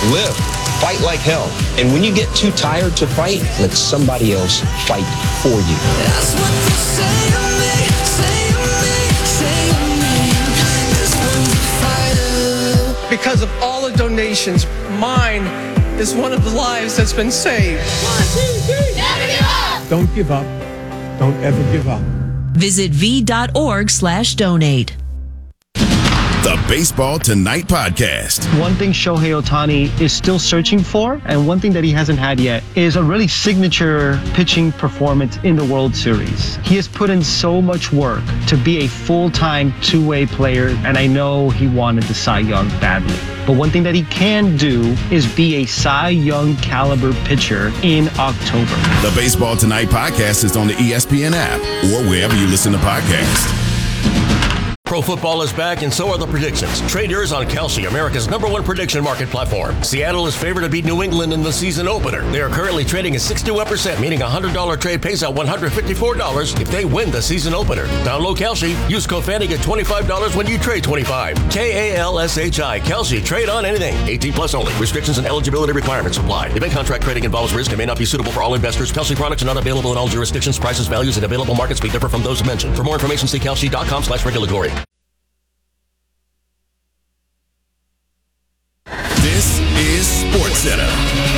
live, fight like hell. And when you get too tired to fight, let somebody else fight for you. That's what they say to me, say to me, say to me. This one's a fighter. Because of all the donations, mine is one of the lives that's been saved. 1, 2, 3. Never give up. Don't give up. Don't ever give up. Visit v.org/donate. The Baseball Tonight podcast. One thing Shohei Ohtani is still searching for, and one thing that he hasn't had yet, is a really signature pitching performance in the World Series. He has put in so much work to be a full-time two-way player, and I know he wanted the Cy Young badly. But one thing that he can do is be a Cy Young caliber pitcher in October. The Baseball Tonight podcast is on the ESPN app or wherever you listen to podcasts. Pro football is back, and so are the predictions. Trade yours on Kalshi, America's #1 prediction market platform. Seattle is favored to beat New England in the season opener. They are currently trading at 61%, meaning a $100 trade pays out $154 if they win the season opener. Download Kalshi. Use code FANTY, get $25 when you trade $25. KALSHI. Kalshi. Trade on anything. 18 plus only. Restrictions and eligibility requirements apply. Event contract trading involves risk and may not be suitable for all investors. Kalshi products are not available in all jurisdictions. Prices, values, and available markets may differ from those mentioned. For more information, see kalshi.com/regulatory. This is SportsCenter.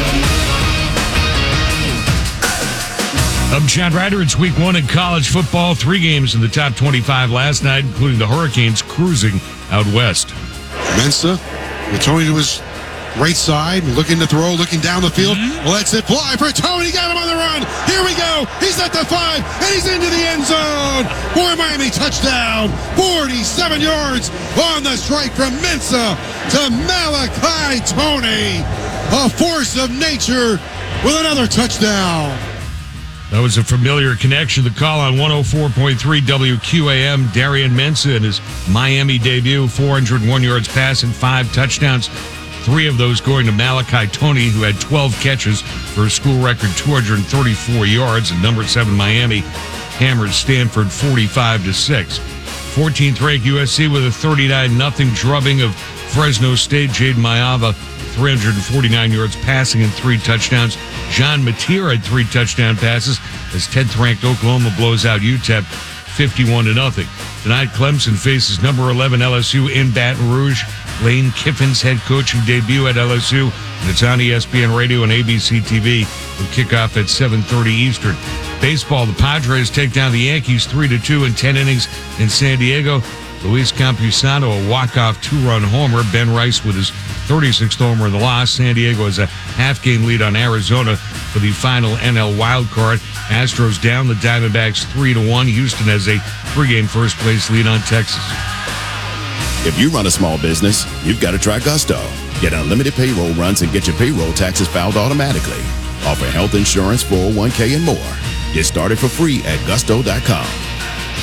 I'm Chad Ryder. It's week 1 in college football. 3 games in the top 25 last night, including the Hurricanes cruising out west. Mensah, Tony to his right side, looking to throw, looking down the field. Lets it fly for Tony. Got him on the run. Here we go. He's at the 5, and he's into the end zone for Miami. Touchdown. 47 yards on the strike from Mensah to Malachi Tony. A force of nature with another touchdown. That was a familiar connection. The call on 104.3 WQAM. Darian Mensah in his Miami debut, 401 yards passing, 5 touchdowns. 3 of those going to Malachi Tony, who had 12 catches for a school record 234 yards. And number 7 Miami hammers Stanford 45-6. 14th ranked USC with a 39-0 drubbing of Fresno State. Jaden Mayava, 349 yards passing and 3 touchdowns. John Mateer had 3 touchdown passes as 10th ranked Oklahoma blows out UTEP 51-0. Tonight, Clemson faces number 11 LSU in Baton Rouge. Lane Kiffin's head coaching debut at LSU, and it's on ESPN Radio and ABC TV. Will kick off at 7:30 Eastern. Baseball, the Padres take down the Yankees 3-2 in 10 innings in San Diego. Luis Campusano, a walk-off 2-run homer. Ben Rice with his 36th homer in the loss. San Diego has a half-game lead on Arizona for the final NL wildcard. Astros down the Diamondbacks 3-1. Houston has a 3-game first-place lead on Texas. If you run a small business, you've got to try Gusto. Get unlimited payroll runs and get your payroll taxes filed automatically. Offer health insurance, 401k, and more. Get started for free at gusto.com.